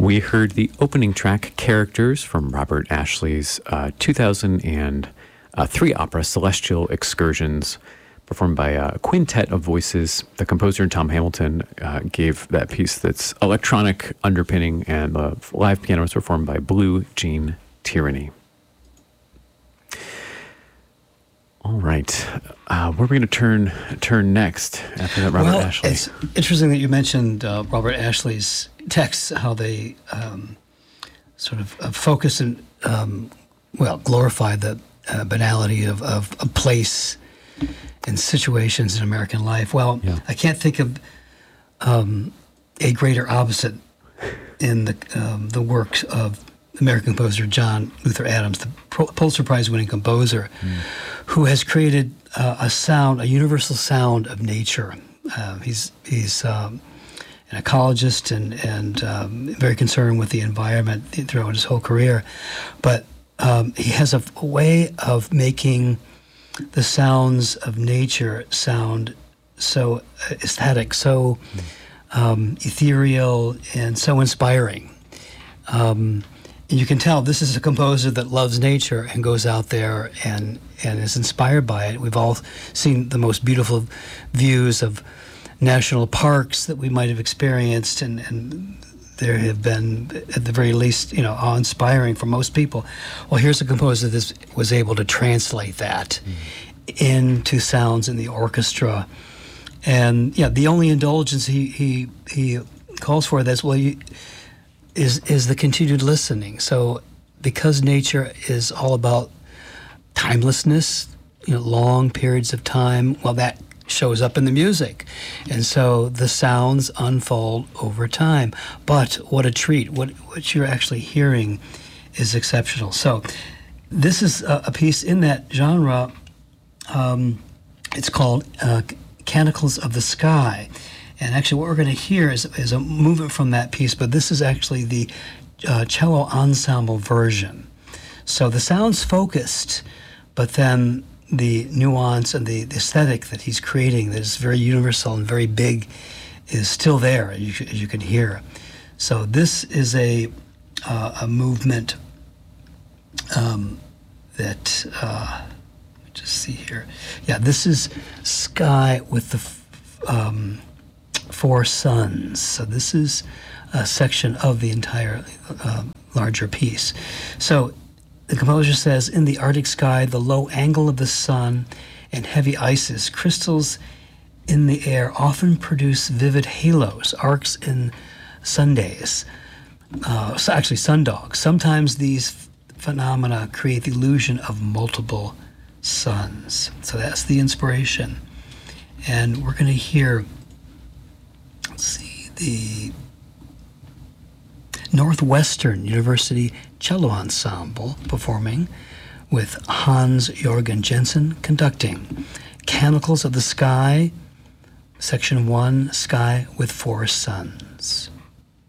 We heard the opening track, Characters, from Robert Ashley's 2003 opera, Celestial Excursions, performed by a quintet of voices. The composer, Tom Hamilton, gave that piece that's electronic underpinning, and the live piano was performed by Blue Jean Tyranny. All right. Where are we going to turn next after that, Robert Ashley? It's interesting that you mentioned Robert Ashley's texts, how they sort of focus and, glorify the banality of a place and situations in American life. Well, yeah. I can't think of a greater opposite in the works of American composer John Luther Adams, the Pulitzer Prize-winning composer, who has created a universal sound of nature. He's an ecologist and very concerned with the environment throughout his whole career, but he has a way of making the sounds of nature sound so aesthetic, so ethereal, and so inspiring. And you can tell this is a composer that loves nature and goes out there and is inspired by it. We've all seen the most beautiful views of national parks that we might have experienced, and there have been, at the very least, awe-inspiring for most people. Well, here's a composer that was able to translate that into sounds in the orchestra. And the only indulgence he calls for this, is the continued listening. So because nature is all about timelessness, long periods of time, well, that shows up in the music. And so the sounds unfold over time. But what a treat. What you're actually hearing is exceptional. So this is a piece in that genre. It's called Canticles of the Sky. And actually what we're going to hear is a movement from that piece, but this is actually the cello ensemble version. So the sound's focused, but then the nuance and the aesthetic that he's creating that is very universal and very big is still there, as you can hear. So this is a movement that, let me just see here. Yeah, this is Sky with the Four Suns. So this is a section of the entire larger piece. So the composer says, in the Arctic sky, the low angle of the sun and heavy ices, crystals in the air often produce vivid halos, arcs and sundays, actually sundogs. Sometimes these phenomena create the illusion of multiple suns. So that's the inspiration. And we're going to hear, let's see, the Northwestern University Cello Ensemble performing with Hans-Jørgen Jensen conducting Canticles of the Sky, Section 1, Sky with Four Suns.